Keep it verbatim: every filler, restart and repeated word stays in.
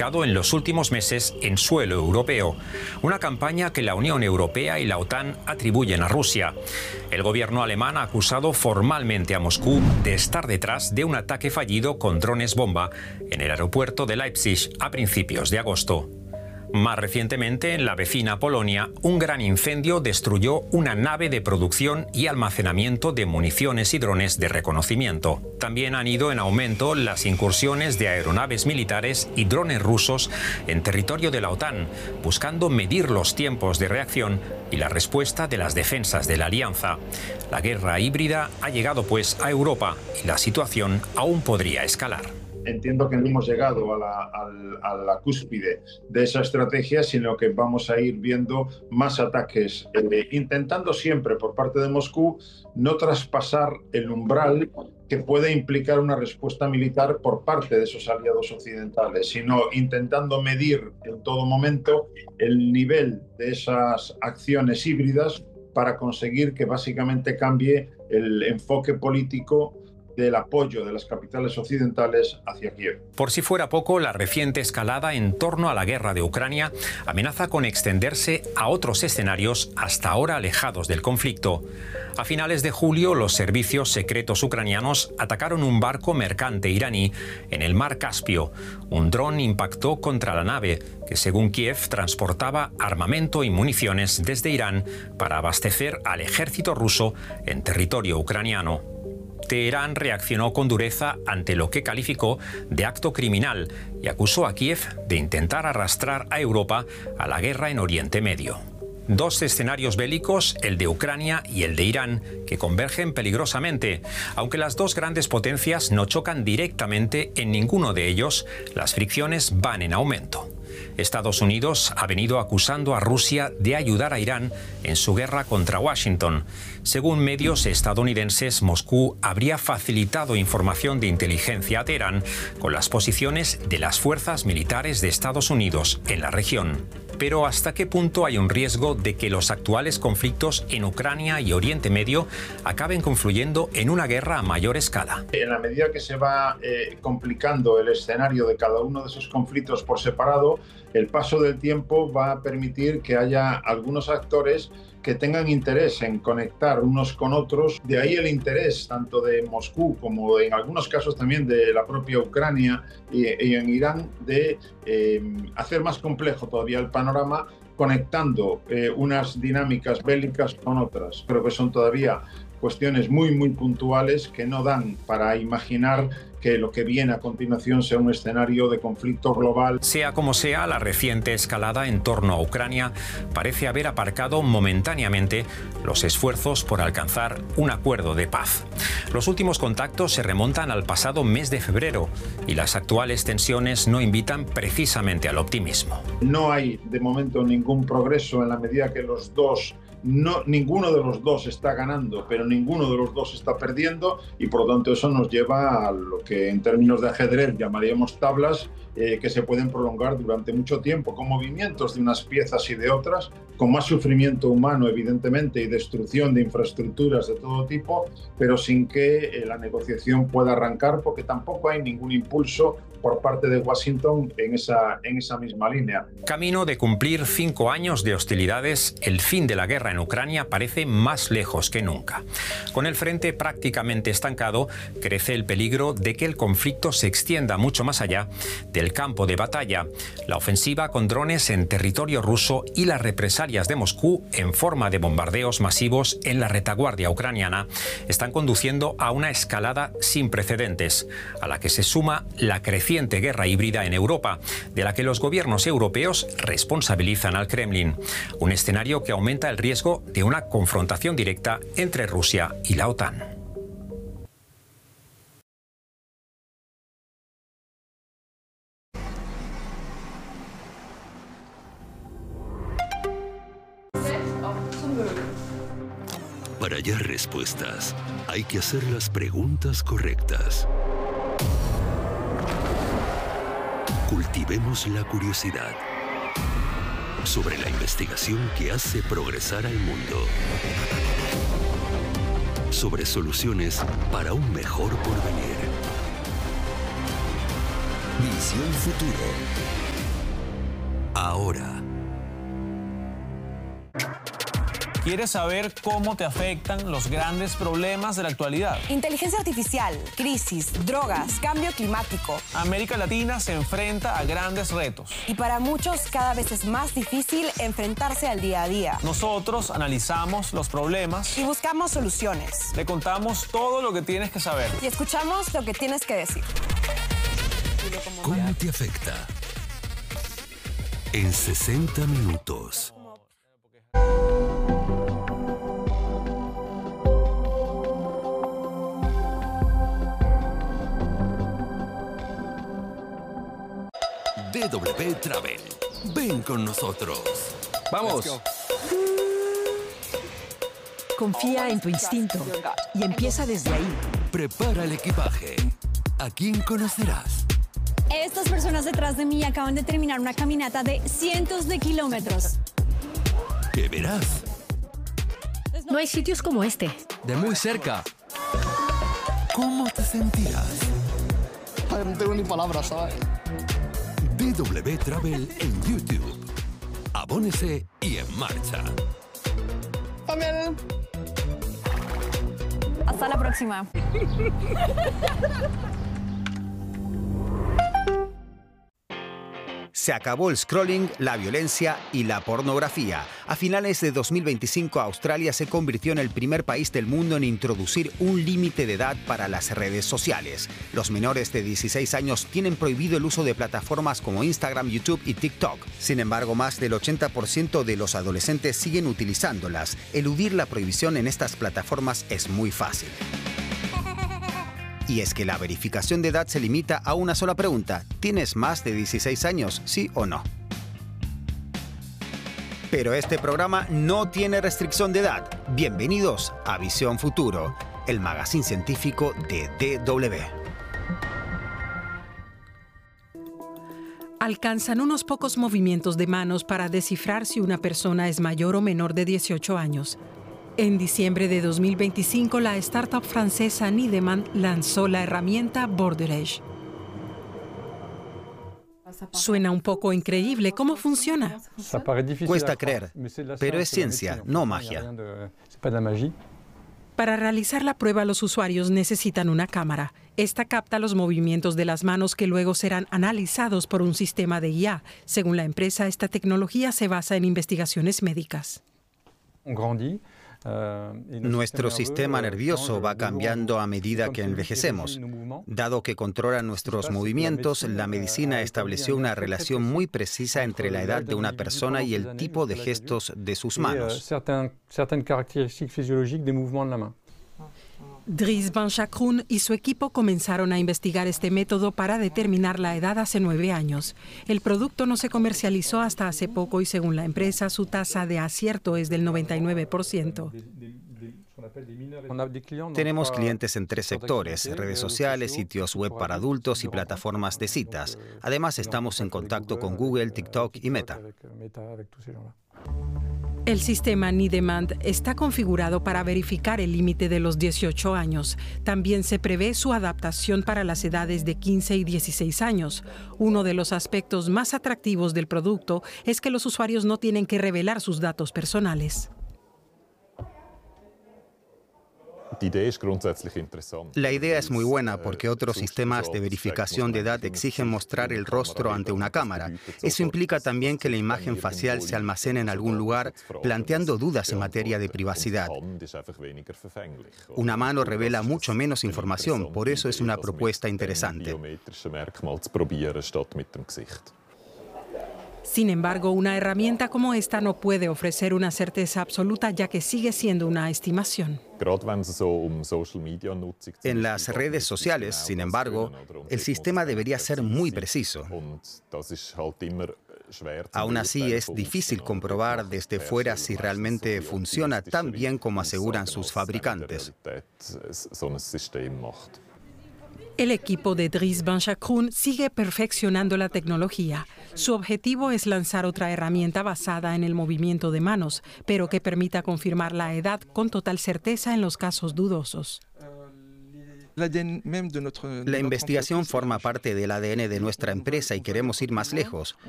aplicado en los últimos meses en suelo europeo, una campaña que la Unión Europea y la OTAN atribuyen a Rusia. El gobierno alemán ha acusado formalmente a Moscú de estar detrás de un ataque fallido con drones bomba en el aeropuerto de Leipzig a principios de agosto. Más recientemente, en la vecina Polonia, un gran incendio destruyó una nave de producción y almacenamiento de municiones y drones de reconocimiento. También han ido en aumento las incursiones de aeronaves militares y drones rusos en territorio de la OTAN, buscando medir los tiempos de reacción y la respuesta de las defensas de la alianza. La guerra híbrida ha llegado pues a Europa y la situación aún podría escalar. Entiendo que no hemos llegado a la, a, a la cúspide de esa estrategia, sino que vamos a ir viendo más ataques, eh, intentando siempre por parte de Moscú no traspasar el umbral que puede implicar una respuesta militar por parte de esos aliados occidentales, sino intentando medir en todo momento el nivel de esas acciones híbridas para conseguir que básicamente cambie el enfoque político del apoyo de las capitales occidentales hacia Kiev. Por si fuera poco, la reciente escalada en torno a la guerra de Ucrania amenaza con extenderse a otros escenarios hasta ahora alejados del conflicto. A finales de julio, los servicios secretos ucranianos atacaron un barco mercante iraní en el mar Caspio. Un dron impactó contra la nave, que según Kiev transportaba armamento y municiones desde Irán para abastecer al ejército ruso en territorio ucraniano. Teherán reaccionó con dureza ante lo que calificó de acto criminal y acusó a Kiev de intentar arrastrar a Europa a la guerra en Oriente Medio. Dos escenarios bélicos, el de Ucrania y el de Irán, que convergen peligrosamente. Aunque las dos grandes potencias no chocan directamente en ninguno de ellos, las fricciones van en aumento. Estados Unidos ha venido acusando a Rusia de ayudar a Irán en su guerra contra Washington. Según medios estadounidenses, Moscú habría facilitado información de inteligencia a Teherán con las posiciones de las fuerzas militares de Estados Unidos en la región. Pero ¿hasta qué punto hay un riesgo de que los actuales conflictos en Ucrania y Oriente Medio acaben confluyendo en una guerra a mayor escala? En la medida que se va eh, complicando el escenario de cada uno de esos conflictos por separado, el paso del tiempo va a permitir que haya algunos actores que tengan interés en conectar unos con otros. De ahí el interés tanto de Moscú como en algunos casos también de la propia Ucrania y, y en Irán de eh, hacer más complejo todavía el panorama, conectando eh, unas dinámicas bélicas con otras. Creo que son todavía cuestiones muy, muy puntuales que no dan para imaginar que lo que viene a continuación sea un escenario de conflicto global. Sea como sea, la reciente escalada en torno a Ucrania parece haber aparcado momentáneamente los esfuerzos por alcanzar un acuerdo de paz. Los últimos contactos se remontan al pasado mes de febrero y las actuales tensiones no invitan precisamente al optimismo. No hay de momento ningún progreso en la medida que los dos No, ninguno de los dos está ganando, pero ninguno de los dos está perdiendo, y por lo tanto eso nos lleva a lo que en términos de ajedrez llamaríamos tablas, eh, que se pueden prolongar durante mucho tiempo, con movimientos de unas piezas y de otras, con más sufrimiento humano evidentemente y destrucción de infraestructuras de todo tipo, pero sin que eh, la negociación pueda arrancar, porque tampoco hay ningún impulso por parte de Washington en esa, en esa misma línea. Camino de cumplir cinco años de hostilidades, el fin de la guerra en Ucrania parece más lejos que nunca. Con el frente prácticamente estancado, crece el peligro de que el conflicto se extienda mucho más allá del campo de batalla. La ofensiva con drones en territorio ruso y las represalias de Moscú en forma de bombardeos masivos en la retaguardia ucraniana están conduciendo a una escalada sin precedentes, a la que se suma la creciente guerra híbrida en Europa, de la que los gobiernos europeos responsabilizan al Kremlin. Un escenario que aumenta el riesgo de una confrontación directa entre Rusia y la OTAN. Para hallar respuestas, hay que hacer las preguntas correctas. Cultivemos la curiosidad sobre la investigación que hace progresar al mundo. Sobre soluciones para un mejor porvenir. Visión Futuro. ahora. ¿Quieres saber cómo te afectan los grandes problemas de la actualidad? Inteligencia artificial, crisis, drogas, cambio climático. América Latina se enfrenta a grandes retos. Y para muchos cada vez es más difícil enfrentarse al día a día. Nosotros analizamos los problemas y buscamos soluciones. Te contamos todo lo que tienes que saber. Y escuchamos lo que tienes que decir. ¿Cómo te afecta? En sesenta minutos. D W Travel. Ven con nosotros. ¡Vamos! Confía en tu instinto y empieza desde ahí. Prepara el equipaje. ¿A quién conocerás? Estas personas detrás de mí acaban de terminar una caminata de cientos de kilómetros. ¿Qué verás? No hay sitios como este. De muy cerca. ¿Cómo te sentirás? Ay, no tengo ni palabras, ¿sabes? D W Travel en YouTube. Abónese y en marcha. También. Hasta la próxima. Se acabó el scrolling, la violencia y la pornografía. A finales de dos mil veinticinco, Australia se convirtió en el primer país del mundo en introducir un límite de edad para las redes sociales. Los menores de dieciséis años tienen prohibido el uso de plataformas como Instagram, YouTube y TikTok. Sin embargo, más del ochenta por ciento de los adolescentes siguen utilizándolas. Eludir la prohibición en estas plataformas es muy fácil. Y es que la verificación de edad se limita a una sola pregunta. ¿Tienes más de dieciséis años, sí o no? Pero este programa no tiene restricción de edad. Bienvenidos a Visión Futuro, el magazine científico de D W. Alcanzan unos pocos movimientos de manos para descifrar si una persona es mayor o menor de dieciocho años. En diciembre de dos mil veinticinco, la startup francesa Nidemand lanzó la herramienta Border Edge. Suena un poco increíble. ¿Cómo funciona? Cuesta creer, pero es ciencia, no magia. Para realizar la prueba, los usuarios necesitan una cámara. Esta capta los movimientos de las manos que luego serán analizados por un sistema de I A. Según la empresa, esta tecnología se basa en investigaciones médicas. Nuestro sistema nervioso va cambiando a medida que envejecemos. Dado que controla nuestros movimientos, la medicina estableció una relación muy precisa entre la edad de una persona y el tipo de gestos de sus manos. Dries Van Schacroen y su equipo comenzaron a investigar este método para determinar la edad hace nueve años. El producto no se comercializó hasta hace poco y, según la empresa, su tasa de acierto es del noventa y nueve por ciento. Tenemos clientes en tres sectores: redes sociales, sitios web para adultos y plataformas de citas. Además, estamos en contacto con Google, TikTok y Meta. El sistema Nidemand está configurado para verificar el límite de los dieciocho años. También se prevé su adaptación para las edades de quince y dieciséis años. Uno de los aspectos más atractivos del producto es que los usuarios no tienen que revelar sus datos personales. La idea es muy buena porque otros sistemas de verificación de edad exigen mostrar el rostro ante una cámara. Eso implica también que la imagen facial se almacene en algún lugar, planteando dudas en materia de privacidad. Una mano revela mucho menos información, por eso es una propuesta interesante. Sin embargo, una herramienta como esta no puede ofrecer una certeza absoluta, ya que sigue siendo una estimación. En las redes sociales, sin embargo, el sistema debería ser muy preciso. Aún así, es difícil comprobar desde fuera si realmente funciona tan bien como aseguran sus fabricantes. El equipo de Dries Van Schacroen sigue perfeccionando la tecnología. Su objetivo es lanzar otra herramienta basada en el movimiento de manos, pero que permita confirmar la edad con total certeza en los casos dudosos. La investigación forma parte del A D N de nuestra empresa y queremos ir más lejos.